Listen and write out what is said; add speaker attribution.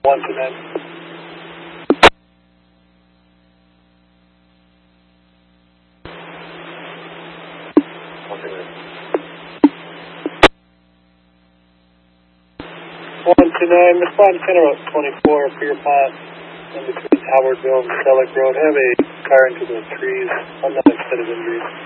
Speaker 1: 129. Respond center route 24, Pier Pond, in between Howardville and Selleck Road. Have a car into the trees, unknown extent of injuries.